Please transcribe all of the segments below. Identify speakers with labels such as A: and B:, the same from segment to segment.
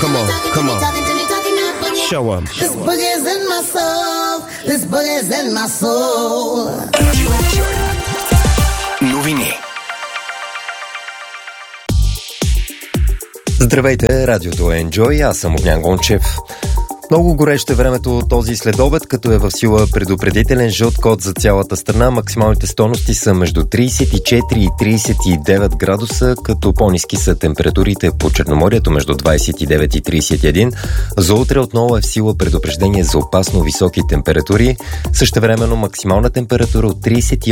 A: Come on, come on. Show 'em.
B: This boogie's in my soul. This boogie's in my soul.
C: Новини.
D: Здравейте, радиото е Enjoy, аз съм Огнян Гончев. Много горещо е времето този следобед, като е в сила предупредителен жълт код за цялата страна. Максималните стойности са между 34 и 39 градуса, като по-ниски са температурите по Черноморието между 29 и 31. За утре отново е в сила предупреждение за опасно високи температури. Същевременно максимална температура от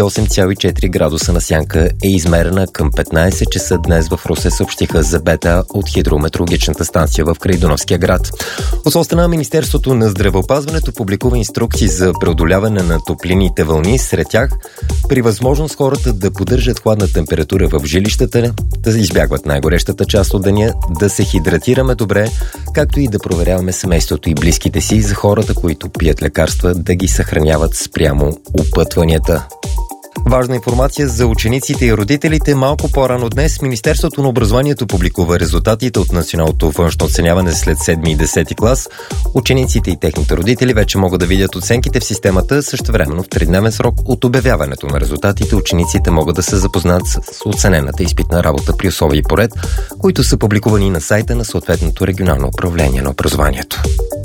D: 38,4 градуса на сянка е измерена към 15 часа днес в Русе, съобщиха за бета от хидрометеорологичната станция в Крайдуновския град. От своя страна Министерството на здравеопазването публикува инструкции за преодоляване на топлинните вълни. Сред тях при възможност хората да поддържат хладна температура в жилищата, да избягват най-горещата част от деня, да се хидратираме добре, както и да проверяваме семейството и близките си. За хората, които пият лекарства, да ги съхраняват спрямо опътванията. Важна информация за учениците и родителите. Малко по-рано днес Министерството на образованието публикува резултатите от националното външно оценяване след 7 и 10 клас. Учениците и техните родители вече могат да видят оценките в системата. Същевременно в 3-дневен срок от обявяването на резултатите учениците могат да се запознат с оценената изпитна работа при условия и поред, които са публикувани на сайта на съответното регионално управление на образованието.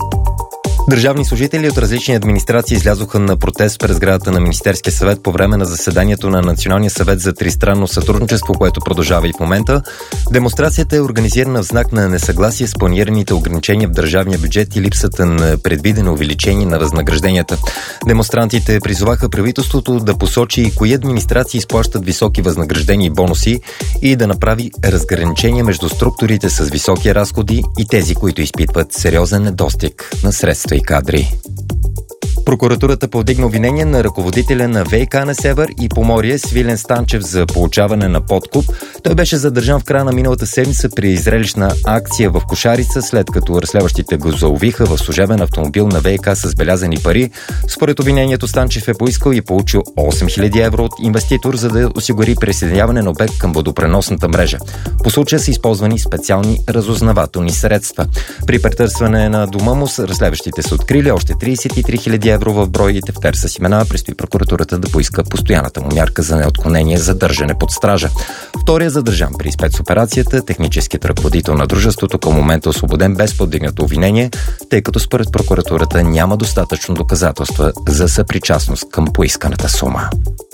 D: Държавни служители от различни администрации излязоха на протест пред сградата на Министерския съвет по време на заседанието на Националния съвет за тристранно сътрудничество, което продължава и в момента. Демонстрацията е организирана в знак на несъгласие с планираните ограничения в държавния бюджет и липсата на предвидено увеличение на възнагражденията. Демонстрантите призоваха правителството да посочи кои администрации изплащат високи възнаграждения и бонуси и да направи разграничение между структурите с високи разходи и тези, които изпитват сериозен недостиг на средства и кадри. Прокуратурата повдигна обвинение на ръководителя на ВиК на Север и Поморие Свилен Станчев за получаване на подкуп. Той беше задържан в края на миналата седмица при зрелищна акция в Кошарица, след като разследващите го заловиха в служебен автомобил на ВиК с белязани пари. Според обвинението Станчев е поискал и получил 8000 евро от инвеститор, за да осигури присъединяване на обект към водопреносната мрежа. По случая са използвани специални разузнавателни средства. При претърсване на дома му разследващите са открили още 33 000 евро в брой и тефтер с имена. Предстои прокуратурата да поиска постоянната му мярка за неотклонение за държане под стража. Втория задържан при спецоперацията, техническият ръководител на дружеството, към момента освободен без повдигнато обвинение, тъй като според прокуратурата няма достатъчно доказателства за съпричастност към поисканата сума.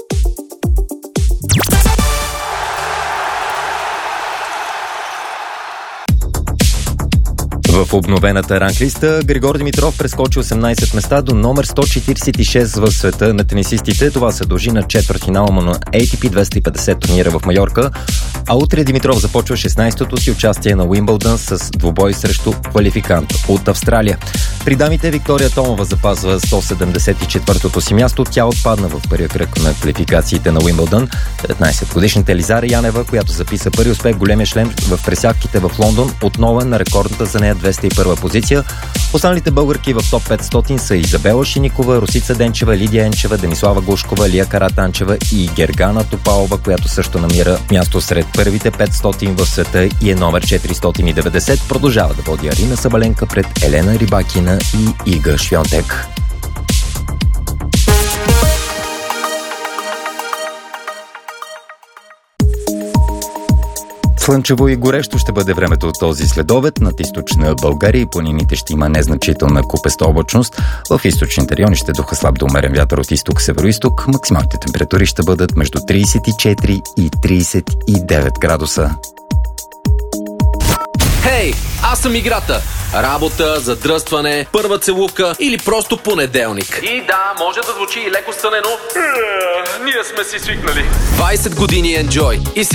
D: В обновената ранглиста Григор Димитров прескочи 18 места до номер 146 в света на тенисистите. Това се дължи на четвъртфинала му на ATP 250 турнира в Майорка. А утре Димитров започва 16-то си участие на Уимбълдън с двубой срещу квалификант от Австралия. При дамите Виктория Томова запазва 174-то си място. Тя отпадна в първия кръг на квалификациите на Уимбълдън. 19-годишната Елизара Янева, която записа първи успех в големия шлем в пресявките в Лондон, отново на рекордната за нея 201 позиция. Останалите българки в топ 500 са Изабела Шиникова, Росица Денчева, Лидия Енчева, Денислава Глушкова, Лия Каратанчева и Гергана Топалова, която също намира място сред първите 500 в света и е номер 490. Продължава да води Арина Сабаленка пред Елена Рибакина и Ига Швионтек. Слънчево и горещо ще бъде времето от този следобед. Над източна България и планините ще има незначителна купеста облачност. В източните райони ще духа слаб до умерен вятър от изток-североизток. Максималните температури ще бъдат между 34 и 39 градуса.
E: Хей, аз съм играта. Работа, задръстване, първа целувка или просто понеделник.
F: И да, може да звучи и леко сънено. Ние сме си свикнали.
E: 20 години Enjoy и